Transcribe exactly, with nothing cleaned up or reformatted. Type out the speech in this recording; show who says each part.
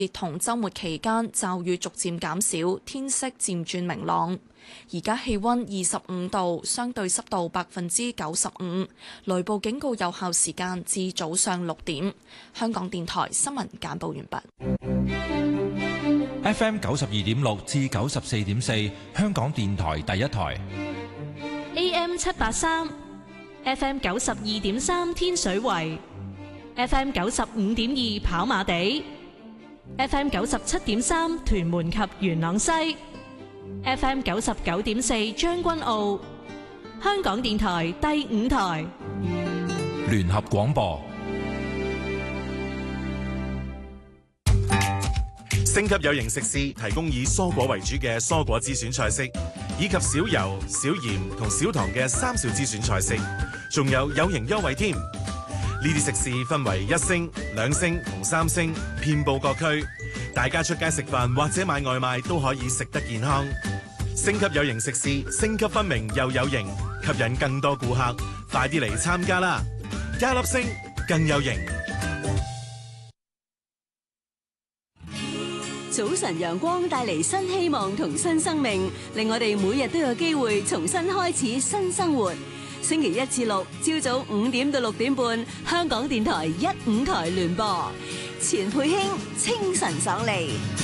Speaker 1: 同週末期間驟雨逐漸減少，天色漸轉明朗。而家氣溫二十五度，相對濕度百分之九十五，雷暴警告有效時間至早上六點。香港電台新聞簡報完畢。
Speaker 2: F M 九十二點六至九十四點四，香港電台第一台。
Speaker 3: A M 七八三，F M 九十二點三天水圍，F M 九十五點二跑馬地，F M 九十七點三屯門及元朗西，F M 九十九點四將軍澳。香港電台第五台
Speaker 2: 聯合廣播。
Speaker 4: 星級有型食肆提供以蔬果為主嘅蔬果之選菜式，以及少油、少鹽同少糖嘅三少之選菜式，仲有有型優惠添。呢啲食肆分為一星、兩星同三星，遍佈各區。大家出街食飯或者買外賣都可以食得健康。星級有型食肆，星級分明又有型，吸引更多顧客。快啲嚟參加啦！加粒星更有型。
Speaker 5: 早晨陽光帶嚟新希望同新生命，令我哋每日都有機會重新開始新生活。星期一至六朝早五點到六點半，香港電台一五台聯播，錢佩卿清晨爽利。